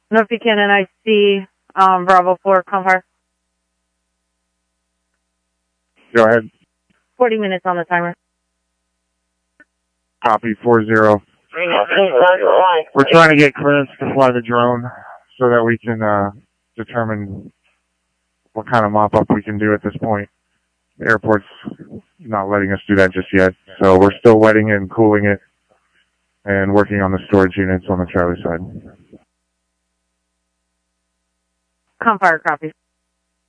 North Buchanan, I see Bravo 4, Compire. Go ahead. 40 minutes on the timer. Copy 40. We're trying to get clearance to fly the drone so that we can determine what kind of mop-up we can do at this point. The airport's not letting us do that just yet, so we're still wetting it and cooling it and working on the storage units on the Charlie side. Compire, copy.